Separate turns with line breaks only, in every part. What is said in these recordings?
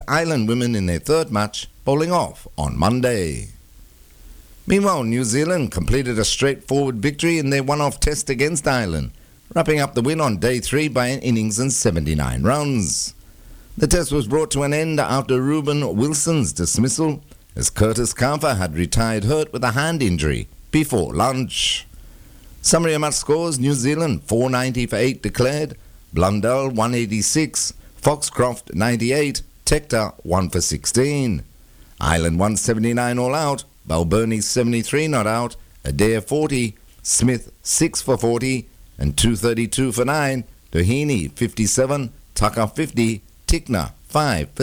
Ireland women in their third match, bowling off on Monday. Meanwhile, New Zealand completed a straightforward victory in their one-off test against Ireland, wrapping up the win on day 3 by an innings and 79 runs. The test was brought to an end after Ruben Wilson's dismissal, as Curtis Carver had retired hurt with a hand injury before lunch. Summary of match scores: New Zealand 490 for 8 declared, Blundell 186, Foxcroft 98, Tector 1 for 16. Ireland 179 all out, Balbirnie 73 not out, Adair 40, Smith 6 for 40, and 232 for 9, Doheny 57, Tucker 50, Tickner 5 for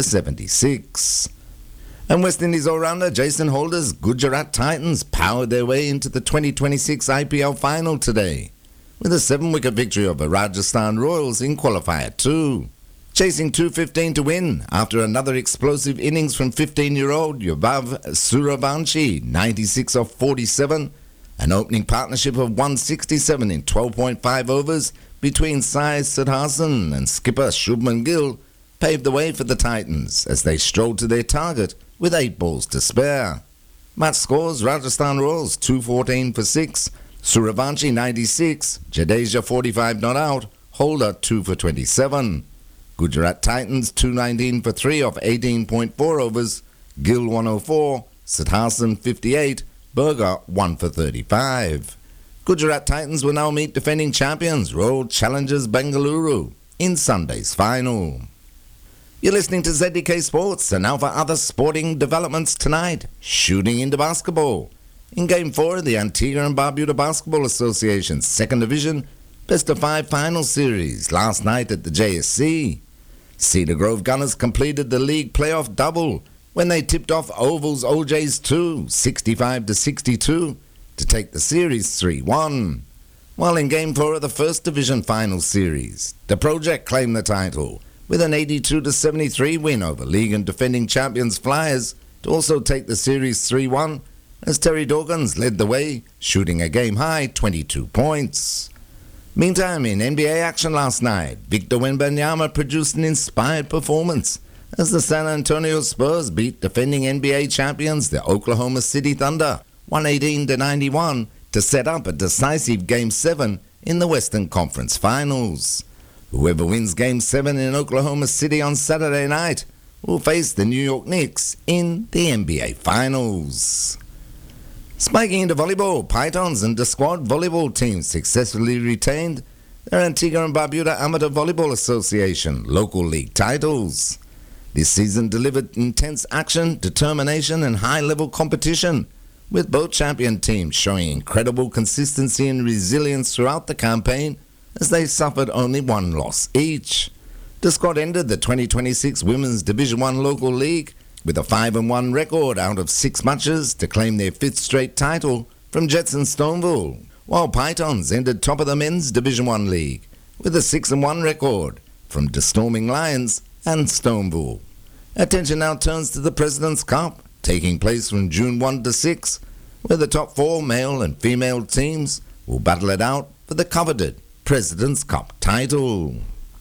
76. And West Indies all-rounder Jason Holder's Gujarat Titans powered their way into the 2026 IPL final today, with a 7-wicket victory over Rajasthan Royals in Qualifier 2. Chasing 215 to win after another explosive innings from 15-year-old Yuvav Suravanshi, 96 off 47, an opening partnership of 167 in 12.5 overs between Sai Siddharthan and skipper Shubman Gill paved the way for the Titans as they strolled to their target with 8 balls to spare. Match scores: Rajasthan Royals 214 for 6, Suravanshi 96, Jadeja 45 not out, Holder 2 for 27. Gujarat Titans 219 for 3 off 18.4 overs, Gill 104, Siddharthan 58, Berger 1 for 35. Gujarat Titans will now meet defending champions Royal Challengers Bengaluru in Sunday's final. You're listening to ZDK Sports, and now for other sporting developments tonight. Shooting into basketball. In Game 4 of the Antigua and Barbuda Basketball Association's Second Division Best of 5 Final Series last night at the JSC. Cedar Grove Gunners completed the league playoff double when they tipped off Oval's OJ's 2, 65-62, to take the series 3-1. While in Game 4 of the First Division Final Series, the Project claimed the title with an 82-73 win over league and defending champions Flyers to also take the series 3-1, as Terry Dawkins led the way, shooting a game-high 22 points. Meantime, in NBA action last night, Victor Wembanyama produced an inspired performance as the San Antonio Spurs beat defending NBA champions the Oklahoma City Thunder 118-91 to set up a decisive Game 7 in the Western Conference Finals. Whoever wins Game 7 in Oklahoma City on Saturday night will face the New York Knicks in the NBA Finals. Spiking into volleyball, Pythons and the squad volleyball teams successfully retained their Antigua and Barbuda Amateur Volleyball Association local league titles. This season delivered intense action, determination and high-level competition, with both champion teams showing incredible consistency and resilience throughout the campaign as they suffered only 1 loss each. The squad ended the 2026 Women's Division 1 local league with a 5-1 record out of 6 matches to claim their 5th straight title from Jetson Stoneville, while Pythons ended top of the Men's Division 1 league with a 6-1 record from the Storming Lions and Stoneville. Attention now turns to the President's Cup, taking place from June 1 to 6, where the top 4 male and female teams will battle it out for the coveted President's Cup title.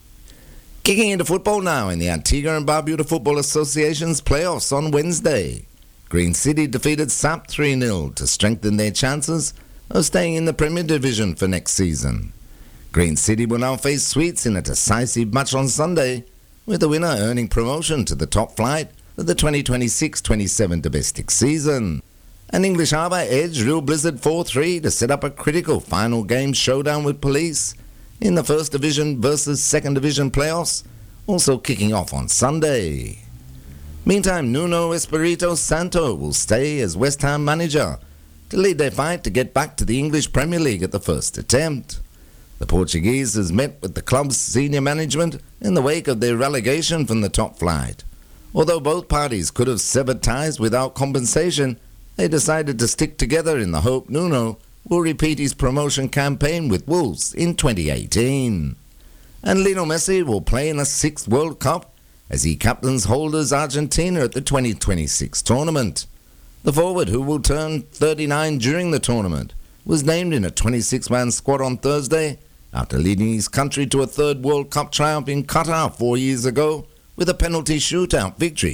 Kicking into football now in the Antigua and Barbuda Football Association's playoffs on Wednesday. Green City defeated SAP 3-0 to strengthen their chances of staying in the Premier Division for next season. Green City will now face Sweets in a decisive match on Sunday, with the winner earning promotion to the top flight for the 2026-27 domestic season. And English Harbour edged Real Blizzard 4-3 to set up a critical final game showdown with Police in the First Division versus Second Division playoffs, also kicking off on Sunday. Meantime, Nuno Espirito Santo will stay as West Ham manager to lead their fight to get back to the English Premier League at the first attempt. The Portuguese has met with the club's senior management in the wake of their relegation from the top flight. Although both parties could have severed ties without compensation, they decided to stick together in the hope Nuno will repeat his promotion campaign with Wolves in 2018. And Lionel Messi will play in a 6th World Cup as he captains holders Argentina at the 2026 tournament. The forward, who will turn 39 during the tournament, was named in a 26-man squad on Thursday after leading his country to a 3rd World Cup triumph in Qatar 4 years ago with a penalty shootout victory